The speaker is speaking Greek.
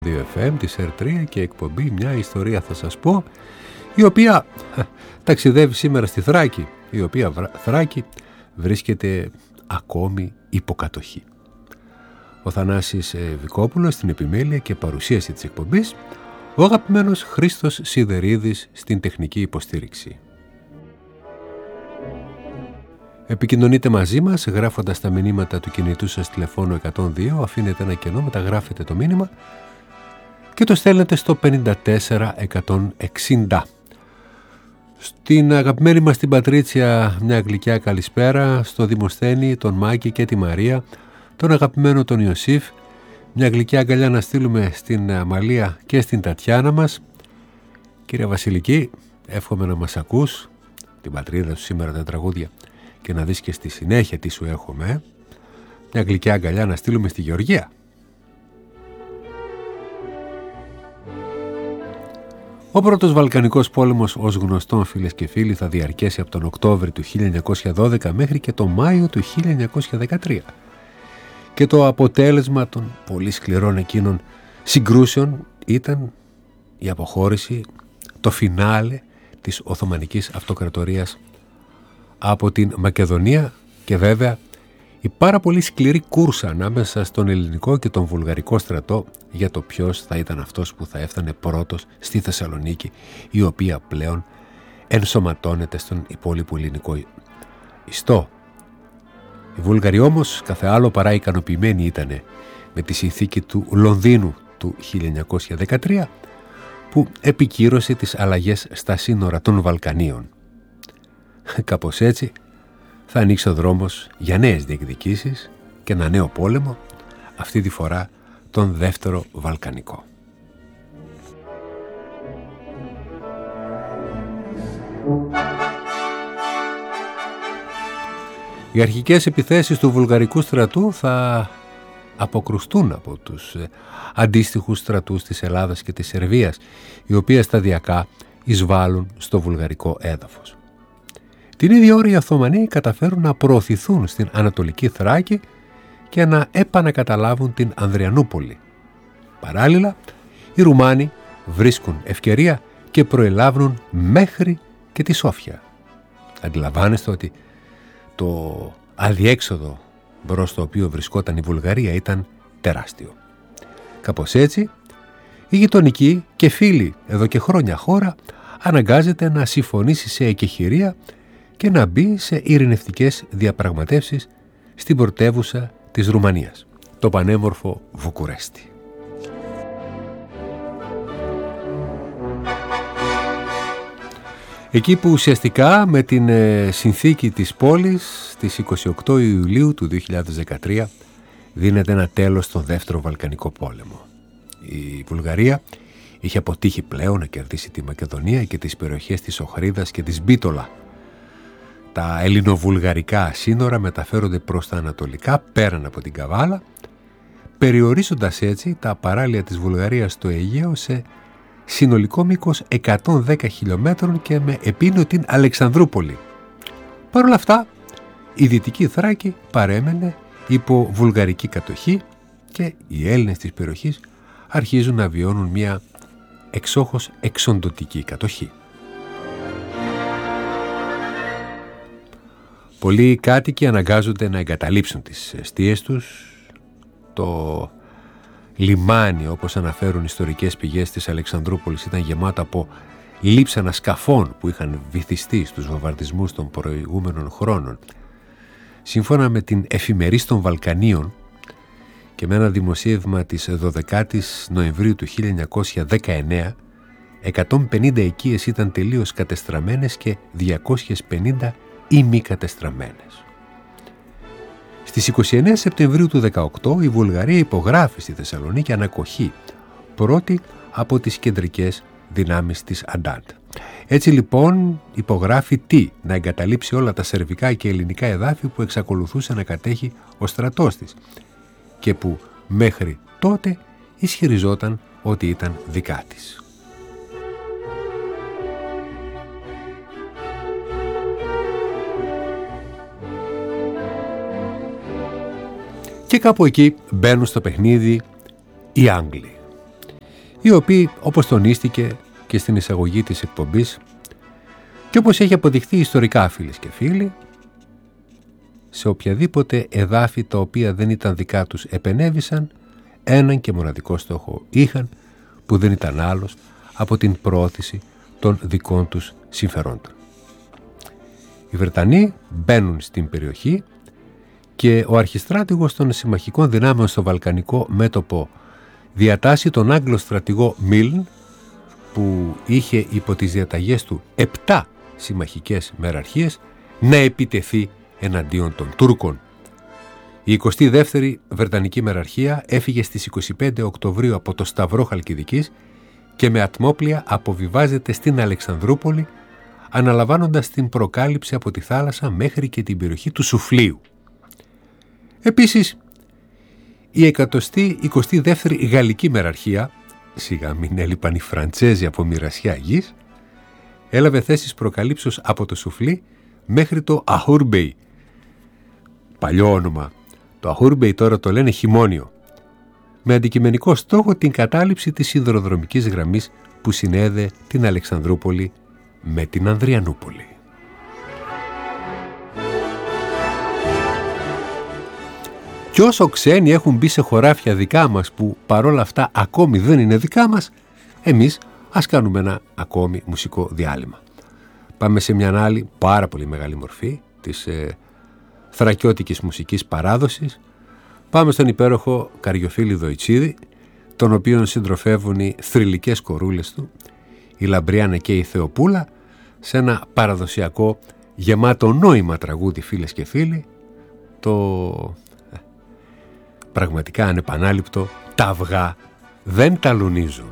2FM της R3 και εκπομπή «Μια ιστορία θα σας πω», η οποία ταξιδεύει σήμερα στη Θράκη, η οποία Θράκη βρίσκεται ακόμη υποκατοχή. Ο Θανάσης Βικόπουλος στην επιμέλεια και παρουσίαση της εκπομπής, ο αγαπημένος Χρήστος Σιδερίδης στην τεχνική υποστήριξη. Επικοινωνείτε μαζί μας γράφοντας τα μηνύματα του κινητού σας τηλεφώνου 102, αφήνετε ένα κενό, μεταγράφετε το μήνυμα και το στέλνετε στο 54160. Στην αγαπημένη μας την Πατρίτσια μια γλυκιά καλησπέρα, στο Δημοσθένη, τον Μάκη και τη Μαρία, τον αγαπημένο τον Ιωσήφ, μια γλυκιά αγκαλιά να στείλουμε στην Αμαλία και στην Τατιάνα μας. Κύριε Βασιλική, εύχομαι να μας ακούς, την πατρίδα σου σήμερα τα τραγούδια, και να δεις και στη συνέχεια τι σου έχουμε. Μια γλυκιά αγκαλιά να στείλουμε στη Γεωργία. Ο πρώτος Βαλκανικός πόλεμος, ως γνωστόν φίλες και φίλοι, θα διαρκέσει από τον Οκτώβρη του 1912 μέχρι και τον Μάιο του 1913. Και το αποτέλεσμα των πολύ σκληρών εκείνων συγκρούσεων ήταν η αποχώρηση, το φινάλε της Οθωμανικής Αυτοκρατορίας από την Μακεδονία και βέβαια η πάρα πολύ σκληρή κούρσα ανάμεσα στον ελληνικό και τον βουλγαρικό στρατό για το ποιος θα ήταν αυτός που θα έφτανε πρώτος στη Θεσσαλονίκη, η οποία πλέον ενσωματώνεται στον υπόλοιπο ελληνικό ιστό. Οι Βούλγαροι όμως κάθε άλλο παρά ικανοποιημένοι ήτανε με τη συνθήκη του Λονδίνου του 1913 που επικύρωσε τις αλλαγές στα σύνορα των Βαλκανίων. Κάπως έτσι θα ανοίξει ο δρόμος για νέες διεκδικήσεις και ένα νέο πόλεμο, αυτή τη φορά τον δεύτερο Βαλκανικό. Οι αρχικές επιθέσεις του βουλγαρικού στρατού θα αποκρουστούν από τους αντίστοιχους στρατούς της Ελλάδας και της Σερβίας, οι οποίες σταδιακά εισβάλλουν στο βουλγαρικό έδαφος. Την ίδια ώρα οι Οθωμανοί καταφέρουν να προωθηθούν στην Ανατολική Θράκη και να επανακαταλάβουν την Ανδριανούπολη. Παράλληλα, οι Ρουμάνοι βρίσκουν ευκαιρία και προελάβουν μέχρι και τη Σόφια. Αντιλαμβάνεστε ότι το αδιέξοδο μπρος στο οποίο βρισκόταν η Βουλγαρία ήταν τεράστιο. Κάπως έτσι, η γειτονική και φίλη εδώ και χρόνια χώρα αναγκάζεται να συμφωνήσει σε εκεχηρία και να μπει σε ειρηνευτικές διαπραγματεύσεις στην πρωτεύουσα της Ρουμανίας, το πανέμορφο Βουκουρέστι. Εκεί που ουσιαστικά με την συνθήκη της πόλης στις 28 Ιουλίου του 2013 δίνεται ένα τέλος στον δεύτερο Βαλκανικό πόλεμο. Η Βουλγαρία είχε αποτύχει πλέον να κερδίσει τη Μακεδονία και τις περιοχές της Οχρίδας και της Μπίτολα. Τα ελληνοβουλγαρικά σύνορα μεταφέρονται προς τα ανατολικά πέραν από την Καβάλα, περιορίζοντας έτσι τα παράλια της Βουλγαρίας στο Αιγαίο σε συνολικό μήκος 110 χιλιόμετρων και με επίνο την Αλεξανδρούπολη. Παρ' όλα αυτά, η Δυτική Θράκη παρέμενε υπό βουλγαρική κατοχή και οι Έλληνες της περιοχής αρχίζουν να βιώνουν μια εξόχως εξοντωτική κατοχή. Πολλοί κάτοικοι αναγκάζονται να εγκαταλείψουν τις εστίες τους. Το λιμάνι, όπως αναφέρουν ιστορικές πηγές της Αλεξανδρούπολης, ήταν γεμάτο από λείψανα σκαφών που είχαν βυθιστεί στους βομβαρδισμούς των προηγούμενων χρόνων. Σύμφωνα με την Εφημερής των Βαλκανίων και με ένα δημοσίευμα της 12ης Νοεμβρίου του 1919, 150 οικίες ήταν τελείως κατεστραμμένες και 250 ή μη κατεστραμμένες. Στις 29 Σεπτεμβρίου του 18 η Βουλγαρία υπογράφει στη Θεσσαλονίκη ανακοχή, πρώτη από τις κεντρικές δυνάμεις της Αντάντ. Έτσι λοιπόν υπογράφει να εγκαταλείψει όλα τα σερβικά και ελληνικά εδάφη που εξακολουθούσε να κατέχει ο στρατός της και που μέχρι τότε ισχυριζόταν ότι ήταν δικά της. Και κάπου εκεί μπαίνουν στο παιχνίδι οι Άγγλοι. οι οποίοι, όπως τονίστηκε και στην εισαγωγή της εκπομπής και όπως έχει αποδειχθεί ιστορικά, φίλες και φίλοι, σε οποιαδήποτε εδάφη τα οποία δεν ήταν δικά τους επενέβησαν, έναν και μοναδικό στόχο είχαν, που δεν ήταν άλλος από την προώθηση των δικών τους συμφερόντων. Οι Βρετανοί μπαίνουν στην περιοχή και ο αρχιστράτηγος των συμμαχικών δυνάμεων στο βαλκανικό μέτωπο διατάσσει τον Άγγλο στρατηγό Μίλν, που είχε υπό τις διαταγές του 7 συμμαχικές μεραρχίες, να επιτεθεί εναντίον των Τούρκων. Η 22η Βρετανική μεραρχία έφυγε στις 25 Οκτωβρίου από το Σταυρό Χαλκιδικής και με ατμόπλια αποβιβάζεται στην Αλεξανδρούπολη, αναλαμβάνοντας την προκάλυψη από τη θάλασσα μέχρι και την περιοχή του Σουφλίου. Επίσης, η 122η Γαλλική μεραρχία, σιγά μην έλειπαν οι Φραντσέζοι από μοιρασιά γης, έλαβε θέσεις προκαλύψεως από το Σουφλί μέχρι το Αχούρμπεϊ. Παλιό όνομα. Το Αχούρμπεϊ τώρα το λένε Χιμόνιο, με αντικειμενικό στόχο την κατάληψη της σιδηροδρομικής γραμμής που συνέδε την Αλεξανδρούπολη με την Ανδριανούπολη. Και όσο ξένοι έχουν μπει σε χωράφια δικά μας που παρόλα αυτά ακόμη δεν είναι δικά μας, εμείς ας κάνουμε ένα ακόμη μουσικό διάλειμμα. Πάμε σε μια άλλη πάρα πολύ μεγάλη μορφή της θρακιώτικης μουσικής παράδοσης. Πάμε στον υπέροχο Καριοφίλη Δοϊτσίδη, τον οποίον συντροφεύουν οι θρυλικές κορούλες του, η Λαμπριάνα και η Θεοπούλα, σε ένα παραδοσιακό γεμάτο νόημα τραγούδι, φίλες και φίλοι, το πραγματικά ανεπανάληπτο «Τα αυγά δεν ταλουνίζουν».